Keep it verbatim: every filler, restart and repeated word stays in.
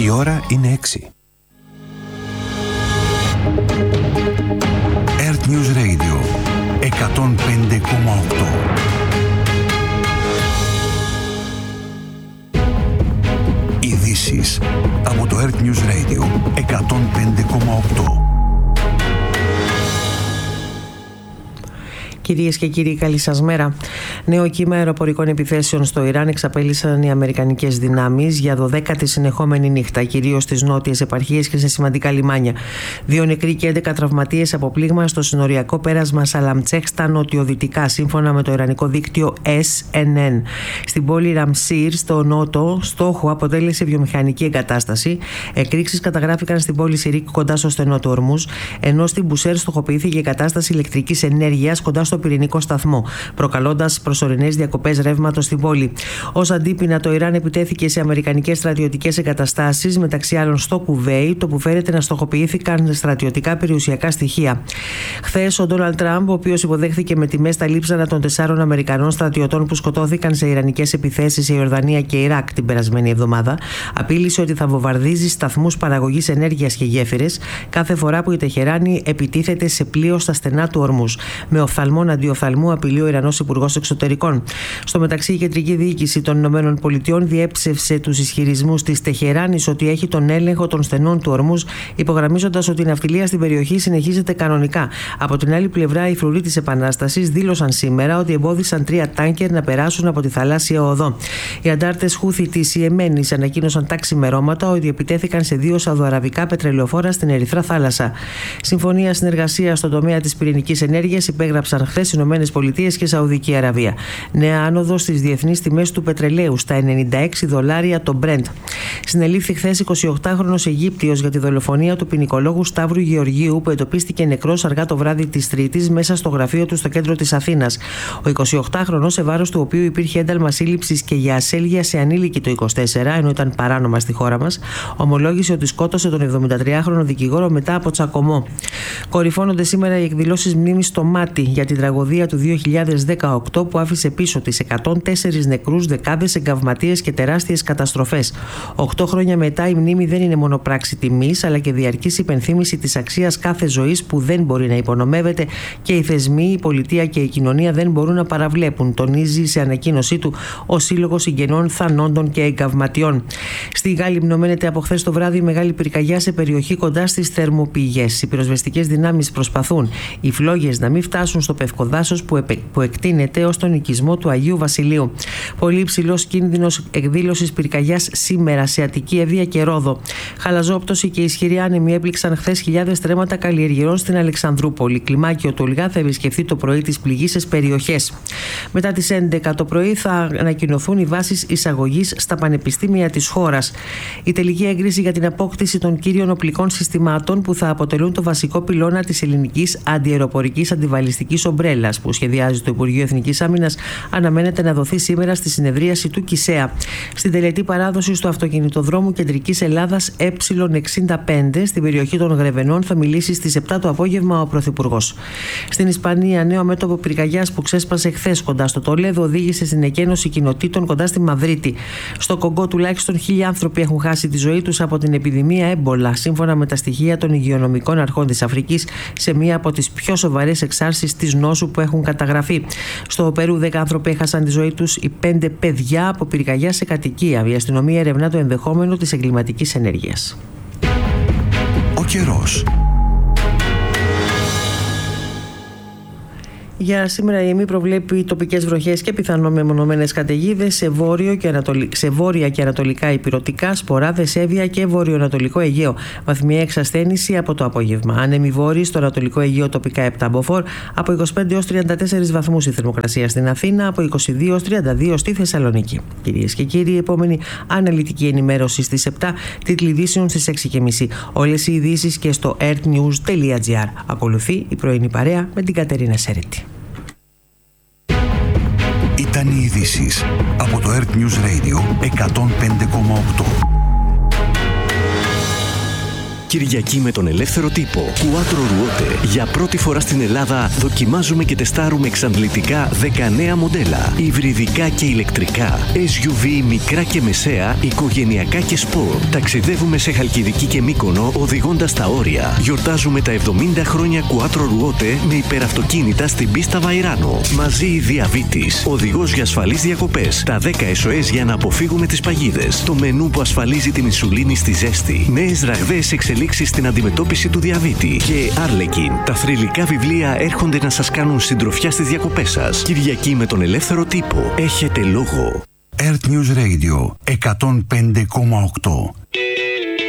Η ώρα είναι έξι. Earth News Radio εκατόν πέντε κόμμα οκτώ. Ειδήσεις από το Earth News Radio εκατόν πέντε κόμμα οκτώ. Κυρίες και κύριοι, καλή σας μέρα. Νέο κύμα αεροπορικών επιθέσεων στο Ιράν εξαπέλυσαν οι αμερικανικές δυνάμεις για δωδέκατη συνεχόμενη νύχτα, κυρίως στις νότιες επαρχίες και σε σημαντικά λιμάνια. Δύο νεκροί και έντεκα τραυματίες από πλήγμα στο συνοριακό πέρασμα Σαλαμτσέχ στα νοτιοδυτικά, σύμφωνα με το ιρανικό δίκτυο ες εν εν. Στην πόλη Ραμσίρ, στο νότο, στόχο αποτέλεσε βιομηχανική εγκατάσταση. Εκρήξεις καταγράφηκαν στην πόλη Σιρίκ κοντά στο στενό του Ορμούζ, ενώ στην Μπουσέρ στοχοποιήθηκε εγκατάσταση ηλεκτρικής ενέργειας κοντά στο πυρηνικό σταθμό, προκαλώντας προσωρινές διακοπές ρεύματος στην πόλη. Ως αντίπεινα, το Ιράν επιτέθηκε σε αμερικανικές στρατιωτικές εγκαταστάσεις, μεταξύ άλλων στο Κουβέιτ, όπου φέρεται να στοχοποιήθηκαν στρατιωτικά περιουσιακά στοιχεία. Χθες, ο Ντόναλντ Τραμπ, ο οποίος υποδέχθηκε με τιμές τα λείψανα των τεσσάρων Αμερικανών στρατιωτών που σκοτώθηκαν σε ιρανικές επιθέσεις σε Ιορδανία και Ιράκ την περασμένη εβδομάδα, απείλησε ότι θα βομβαρδίζει σταθμούς παραγωγής ενέργειας και γέφυρες κάθε φορά που η Τεχεράνη επιτίθεται σε πλοίο στα στενά του Ορμούζ. Με οφθαλμόν αντιοφθαλμού απειλεί ο Ιρανός Υπουργός Εξωτερικών. Στο μεταξύ, η κεντρική διοίκηση των Ηνωμένων Πολιτειών διέψευσε τους ισχυρισμούς της Τεχεράνης ότι έχει τον έλεγχο των στενών του Ορμούζ, υπογραμμίζοντας ότι η ναυτιλία στην περιοχή συνεχίζεται κανονικά. Από την άλλη πλευρά, οι φρουροί της Επανάστασης δήλωσαν σήμερα ότι εμπόδισαν τρία τάνκερ να περάσουν από τη θαλάσσια οδό. Οι αντάρτες Χούθι της Ιεμένης ανακοίνωσαν τα ξημερώματα ότι επιτέθηκαν σε δύο σαουδοαραβικά πετρελαιοφόρα στην Ερυθρά Θάλασσα. Συμφωνία συνεργασίας στον τομέα της πυρηνικής ενέργειας υπέγραψαν χθες Ηνωμένες Πολιτείες και Σαουδική Αραβία. Νέα άνοδο στις διεθνείς τιμές του πετρελαίου στα ενενήντα έξι δολάρια το Brent. Συνελήφθη χθες εικοσιοκτάχρονος Αιγύπτιος για τη δολοφονία του ποινικολόγου Σταύρου Γεωργίου, που εντοπίστηκε νεκρός αργά το βράδυ της Τρίτης μέσα στο γραφείο του στο κέντρο της Αθήνας. Ο εικοσιοκτάχρονος, σε βάρος του οποίου υπήρχε ένταλμα σύλληψης και για ασέλγεια σε ανήλικη το είκοσι τέσσερα, ενώ ήταν παράνομα στη χώρα μας, ομολόγησε ότι σκότωσε τον εβδομηντατριάχρονο δικηγόρο μετά από τσακωμό. Κορυφώνονται σήμερα οι εκδηλώσεις μνήμης στο Μάτι για την τραγωδία του δύο χιλιάδες δεκαοκτώ, που άφησε πίσω της εκατόν τέσσερις νεκρούς, δεκάδες εγκαυματίες και τεράστιες καταστροφές. Οκτώ χρόνια μετά, η μνήμη δεν είναι μόνο πράξη τιμής, αλλά και διαρκής υπενθύμηση της αξίας κάθε ζωής που δεν μπορεί να υπονομεύεται και οι θεσμοί, η πολιτεία και η κοινωνία δεν μπορούν να παραβλέπουν, τονίζει σε ανακοίνωσή του ο Σύλλογος Συγγενών Θανόντων και Εγκαυματιών. Στη Γάλλη μνωμένεται από χθες το βράδυ μεγάλη πυρκαγιά σε περιοχή κοντά στις θερμοπηγές. Οι πυροσβεστικές δυνάμεις προσπαθούν οι φλόγες να μην φτάσουν στο Πευκοδάσος που, επε, που εκτείνεται ως τον οικισμό του Αγίου Βασιλείου. Πολύ υψηλός κίνδυνος εκδήλωσης πυρκαγιάς σήμερα σε Αττική, Εύβοια και Ρόδο. Χαλαζόπτωση και ισχυροί άνεμοι έπληξαν χθες χιλιάδες στρέμματα καλλιεργειρών στην Αλεξανδρούπολη. Κλιμάκιο του Ολγά θα επισκεφθεί το πρωί τις πληγείσες περιοχές. Μετά τις έντεκα το πρωί θα ανακοινωθούν οι βάσεις εισαγωγής στα πανεπιστήμια της χώρας. Η τελική έγκριση για την απόκτηση των κύριων οπλικών συστημάτων που θα αποτελούν το βασικό πυλώνα της ελληνικής αντιαεροπορικής αντιβαλιστικής ομπρέλας που σχεδιάζει το Υπουργείο Εθνικής Άμυνας αναμένεται να δοθεί σήμερα στη συνεδρίαση του ΚΙΣΕΑ. Στην τελετή παράδοσης του αυτοκινητοδρόμου Κεντρικής Ελλάδας ε εξήντα πέντε στην περιοχή των Γρεβενών θα μιλήσει στις επτά το απόγευμα ο Πρωθυπουργός. Στην Ισπανία, νέο μέτωπο πυρκαγιάς που ξέσπασε χθες κοντά στο Τολέδο οδήγησε στην εκένωση κοινοτήτων κοντά στη Μαδρίτη. Στο Κογκό τουλάχιστον χίλια άνθρωποι έχουν χάσει τη ζωή τους από την επιδημία έμπολα, σύμφωνα με τα στοιχεία των υγειονομικών αρχών της Αφρικής, σε μία από τις πιο σοβαρές εξάρσεις της νόσου που έχουν καταγραφεί. Στο Περού, δέκα άνθρωποι έχασαν τη ζωή τους, οι πέντε παιδιά από πυρκαγιά σε κατοικία. Η αστυνομία ερευνά το ενδεχόμενο της εγκληματικής ενέργειας. Ο καιρός. Για σήμερα η ΕΜΗ προβλέπει τοπικές βροχές και πιθανόν μεμονωμένες καταιγίδες σε, και ανατολ... σε βόρεια και ανατολικά ηπειρωτικά, σποράδες, Εύβοια και βορειοανατολικό Αιγαίο. Βαθμιαία εξασθένηση από το απόγευμα. Άνεμοι βόρειοι στο ανατολικό Αιγαίο τοπικά επτά μποφόρ, από είκοσι πέντε έως τριάντα τέσσερις βαθμούς η θερμοκρασία στην Αθήνα, από είκοσι δύο έως τριάντα δύο στη Θεσσαλονίκη. Κυρίες και κύριοι, η επόμενη αναλυτική ενημέρωση στις επτά, τίτλοι ειδήσεων στις έξι και μισή. Όλες οι ειδήσεις και στο earthnews τελεία gr. Ακολουθεί η πρωινή παρέα με την Κατερίνα Σέρετη. Ήταν οι ειδήσεις από το Earth News Radio εκατόν πέντε κόμμα οκτώ. Κυριακή με τον ελεύθερο τύπο. Quattro Ruote. Για πρώτη φορά στην Ελλάδα δοκιμάζουμε και τεστάρουμε εξαντλητικά δεκανέα μοντέλα. Υβριδικά και ηλεκτρικά. ες γιου βι μικρά και μεσαία, οικογενειακά και σπορ. Ταξιδεύουμε σε Χαλκιδική και Μύκονο οδηγώντας τα όρια. Γιορτάζουμε τα εβδομήντα χρόνια Quattro Ruote με υπεραυτοκίνητα στην πίστα Βαϊράνο. Μαζί η Διαβήτης. Οδηγός για ασφαλείς διακοπές. Τα δέκα ες ο ες για να αποφύγουμε τις παγίδες. Το μενού που ασφαλίζει την ινσουλίνη στη ζέστη. Νέες ραγδαίες εξελίξεις στην αντιμετώπιση του διαβήτη. Και Arlekin. Τα θρυλικά βιβλία έρχονται να σας κάνουν συντροφιά στις διακοπές σας. Κυριακή με τον ελεύθερο τύπο. Έχετε λόγο. Earth News Radio εκατόν πέντε κόμμα οκτώ.